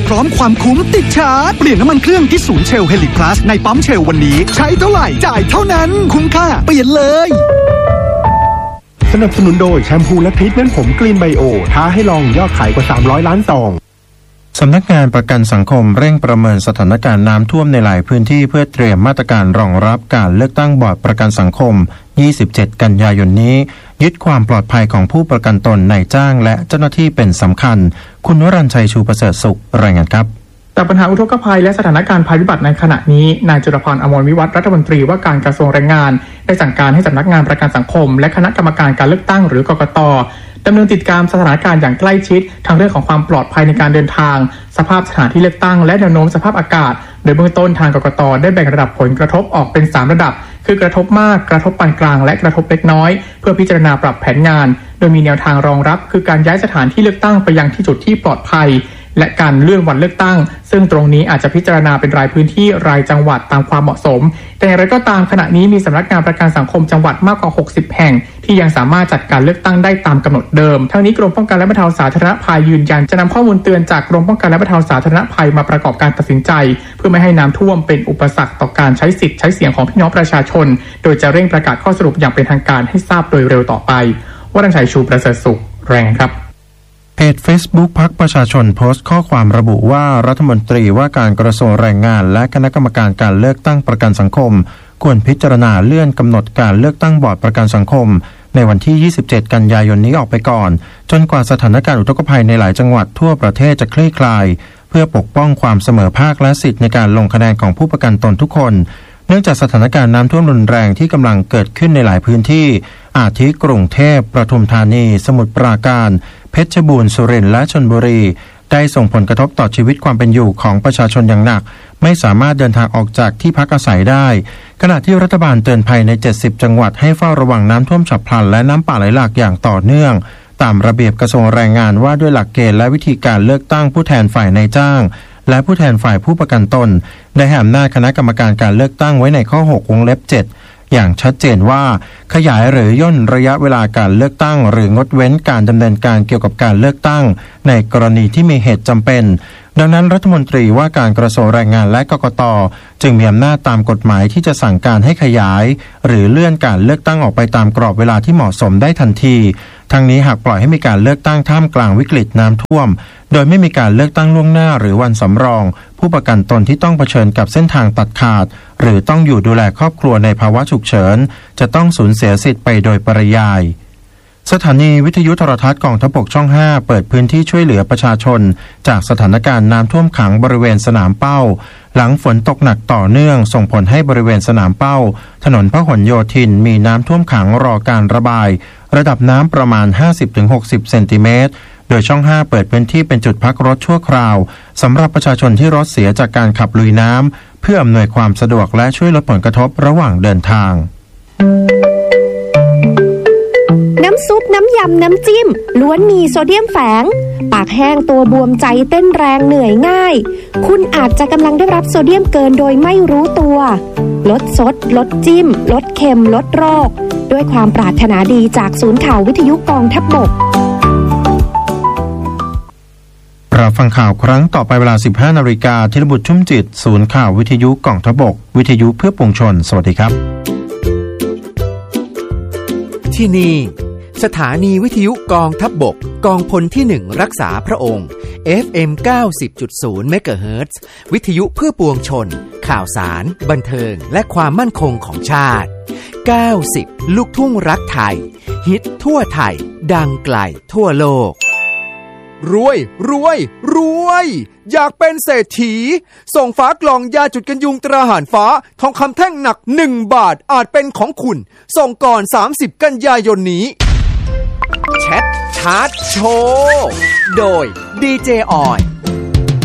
พร้อมความคุ้มติดชาร์จเปลี่ยนน้ำมันเครื่องที่ศูนย์เชล Helix Plus ในปั๊มเชลวันนี้ใช้เท่าไหร่จ่ายเท่านั้นคุ้มค่าเปลี่ยนเลยสนับสนุนโดยแชมพูและทรีทเมนต์ผมกรีนไบโอท้าให้ลองยอดขายกว่า300ล้านซองสำนักงานประกันสังคมเร่งประเมินสถานการณ์น้ำท่วมในหลายพื้นที่เพื่อเตรียมมาตรการรองรับการเลือกตั้งบอร์ดประกันสังคม27กันยายนนี้ยึดความปลอดภัยของผู้ประกันตนนายจ้างและเจ้าหน้าที่เป็นสำคัญคุณวรัญชัยชูประเสริฐสุขรายงานครับจากปัญหาอุทกภัยและสถานการณ์ภัยพิบัติในขณะนี้นายจุลพร อมรวิวัฒน์รัฐมนตรีว่าการกระทรวงแรงงานได้สั่งการให้สำนักงานประกันสังคมและคณะกรรมการการเลือกตั้งหรือกกต.ดำเนินติดตามสถานการณ์อย่างใกล้ชิดทั้งเรื่องของความปลอดภัยในการเดินทางสภาพสถานที่เลือกตั้งและแนวโน้มสภาพอากาศโดยเบื้องต้นทางกกต.ได้แบ่งระดับผลกระทบออกเป็น3ระดับคือกระทบมากกระทบปานกลางและกระทบเล็กน้อยเพื่อพิจารณาปรับแผนงานโดยมีแนวทางรองรับคือการย้ายสถานที่เลือกตั้งไปยังที่จุดที่ปลอดภัยและการเลื่อนวันเลือกตั้งซึ่งตรงนี้อาจจะพิจารณาเป็นรายพื้นที่รายจังหวัดตามความเหมาะสมแต่อย่างไรก็ตามขณะนี้มีสำนักงานประกันสังคมจังหวัดมากกว่า60แห่งที่ยังสามารถจัดการเลือกตั้งได้ตามกำหนดเดิมทั้งนี้กรมป้องกันและบรรเทาสาธารณภัยยืนยันจะนำข้อมูลเตือนจากกรมป้องกันและบรรเทาสาธารณภัยมาประกอบการตัดสินใจเพื่อไม่ให้น้ำท่วมเป็นอุปสรรคต่อการใช้สิทธิ์ใช้เสียงของพี่น้องประชาชนโดยจะเร่งประกาศข้อสรุปอย่างเป็นทางการให้ทราบโดยเร็วต่อไปวรัญชัยชูประเสริฐสุขรายงานครับเพจ Facebook พรรคประชาชนโพสต์ข้อความระบุว่ารัฐมนตรีว่าการกระทรวงแรงงานและคณะกรรมการการเลือกตั้งประกันสังคมควรพิจารณาเลื่อนกำหนดการเลือกตั้งบอร์ดประกันสังคมในวันที่27กันยายนนี้ออกไปก่อนจนกว่าสถานการณ์อุทกภัยในหลายจังหวัดทั่วประเทศจะคลี่คลายเพื่อปกป้องความเสมอภาคและสิทธิในการลงคะแนนของผู้ประกันตนทุกคนเนื่องจากสถานการณ์น้ำท่วมรุนแรงที่กำลังเกิดขึ้นในหลายพื้นที่อาทิกรุงเทพปทุมธานีสมุทรปราการเพชรบูรณ์สุรินทร์และชลบุรีได้ส่งผลกระทบต่อชีวิตความเป็นอยู่ของประชาชนอย่างหนักไม่สามารถเดินทางออกจากที่พักอาศัยได้ขณะที่รัฐบาลเตือนภัยใน70จังหวัดให้เฝ้าระวังน้ำท่วมฉับพลันและน้ำป่าไหลหลากอย่างต่อเนื่องตามระเบียบกระทรวงแรงงานว่าด้วยหลักเกณฑ์และวิธีการเลือกตั้งผู้แทนฝ่ายนายจ้างและผู้แทนฝ่ายผู้ประกันตนได้ให้อำนาจคณะกรรมการการเลือกตั้งไว้ในข้อ6วงเล็บ7อย่างชัดเจนว่าขยายหรือย่นระยะเวลาการเลือกตั้งหรืองดเว้นการดำเนินการเกี่ยวกับการเลือกตั้งในกรณีที่มีเหตุจำเป็นดังนั้นรัฐมนตรีว่าการกระทรวงแรงงานและกกต.จึงมีอำนาจตามกฎหมายที่จะสั่งการให้ขยายหรือเลื่อนการเลือกตั้งออกไปตามกรอบเวลาที่เหมาะสมได้ทันทีทั้งนี้หากปล่อยให้มีการเลือกตั้งท่ามกลางวิกฤตน้ำท่วมโดยไม่มีการเลือกตั้งล่วงหน้าหรือวันสำรองผู้ประกันตนที่ต้องเผชิญกับเส้นทางตัดขาดหรือต้องอยู่ดูแลครอบครัวในภาวะฉุกเฉินจะต้องสูญเสียสิทธิ์ไปโดยปริยายสถานีวิทยุโทรทัศน์กองทัพบกช่อง5เปิดพื้นที่ช่วยเหลือประชาชนจากสถานการณ์น้ำท่วมขังบริเวณสนามเป้าหลังฝนตกหนักต่อเนื่องส่งผลให้บริเวณสนามเป้าถนนพหลโยธินมีน้ำท่วมขังรอการระบายระดับน้ำประมาณ 50-60 เซนติเมตรโดยช่อง5เปิดพื้นที่เป็นจุดพักรถชั่วคราวสำหรับประชาชนที่รถเสียจากการขับลุยน้ำเพื่ออำนวยความสะดวกและช่วยลดผลกระทบระหว่างเดินทางน้ำซุปน้ำยำน้ำจิ้มล้วนมีโซเดียมแฝงปากแห้งตัวบวมใจเต้นแรงเหนื่อยง่ายคุณอาจจะกำลังได้รับโซเดียมเกินโดยไม่รู้ตัวลดซดลดจิ้มลดเค็มลดโรคด้วยความปรารถนาดีจากศูนย์ข่าววิทยุกองทัพบกรับฟังข่าวครั้งต่อไปเวลา 15:00 น.ธีรบุตรชุ่มจิตศูนย์ข่าววิทยุกองทัพบกวิทยุเพื่อปวงชนสวัสดีครับที่นี่สถานีวิทยุกองทัพบกกองพลที่1รักษาพระองค์ FM 90.0 เมกะเฮิรตซ์วิทยุเพื่อปวงชนข่าวสารบันเทิงและความมั่นคงของชาติ90ลูกทุ่งรักไทยฮิตทั่วไทยดังไกลทั่วโลกรวยรวยรวยอยากเป็นเศรษฐีส่งฝากล่องยาจุดกันยุงตราหารฟ้าทองคำแท่งหนัก1 บาทอาจเป็นของคุณส่งก่อน30กันยายนนี้แชทชาร์จโชว์โดยดีเจออย